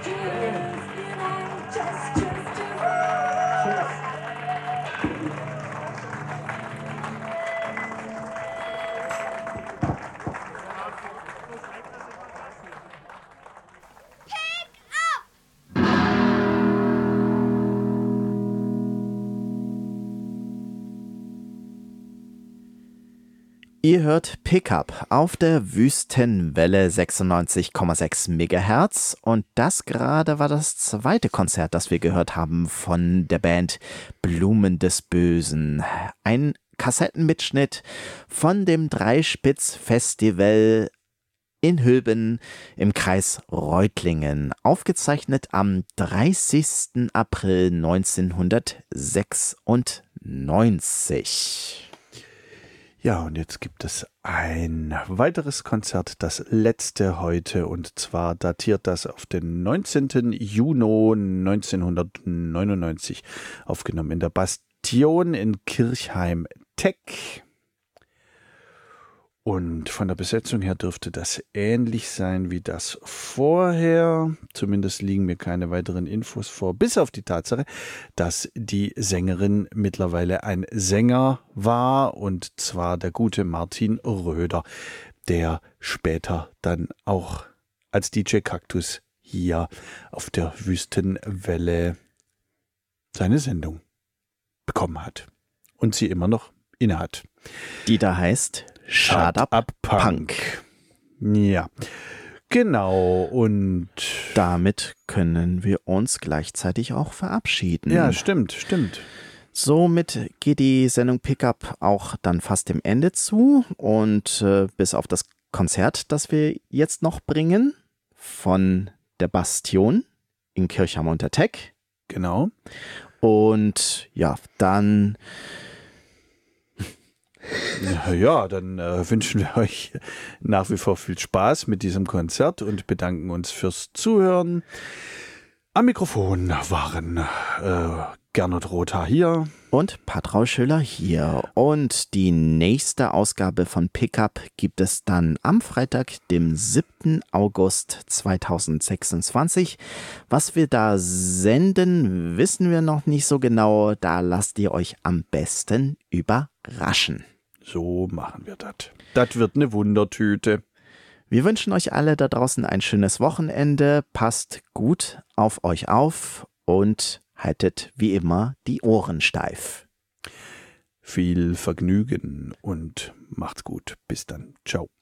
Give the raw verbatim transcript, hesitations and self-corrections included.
Ihr hört Pickup auf der Wüstenwelle sechsundneunzig Komma sechs Megahertz und das gerade war das zweite Konzert, das wir gehört haben von der Band Blumen des Bösen. Ein Kassettenmitschnitt von dem Dreispitz-Festival in Hülben im Kreis Reutlingen, aufgezeichnet am dreißigsten April neunzehnhundertsechsundneunzig. Ja, und jetzt gibt es ein weiteres Konzert, das letzte heute, und zwar datiert das auf den neunzehnten Juni neunzehnhundertneunundneunzig, aufgenommen in der Bastion in Kirchheim-Teck. Und von der Besetzung her dürfte das ähnlich sein wie das vorher. Zumindest liegen mir keine weiteren Infos vor, bis auf die Tatsache, dass die Sängerin mittlerweile ein Sänger war, und zwar der gute Martin Röder, der später dann auch als D J Kaktus hier auf der Wüstenwelle seine Sendung bekommen hat und sie immer noch innehat. Die da heißt Shut Up, Up Punk. Punk. Ja, genau. Und damit können wir uns gleichzeitig auch verabschieden. Ja, stimmt, stimmt. Somit geht die Sendung Pickup auch dann fast dem Ende zu. Und äh, bis auf das Konzert, das wir jetzt noch bringen, von der Bastion in Kirchheim-Teck. Genau. Und ja, dann... Ja, dann äh, wünschen wir euch nach wie vor viel Spaß mit diesem Konzert und bedanken uns fürs Zuhören. Am Mikrofon waren äh, Gernot Rothaar hier und Patrau Schöller hier. Und die nächste Ausgabe von Pickup gibt es dann am Freitag, dem siebten August zweitausendsechsundzwanzig. Was wir da senden, wissen wir noch nicht so genau. Da lasst ihr euch am besten überraschen. So machen wir das. Das wird eine Wundertüte. Wir wünschen euch alle da draußen ein schönes Wochenende. Passt gut auf euch auf und haltet wie immer die Ohren steif. Viel Vergnügen und macht's gut. Bis dann. Ciao.